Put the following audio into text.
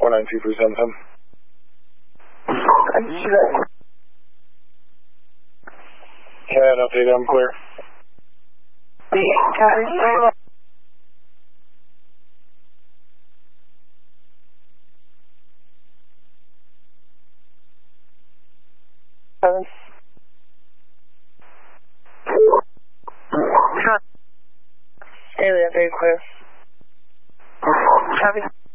49237. Yeah, an update, I'm clear. Alien, very clear. Copy.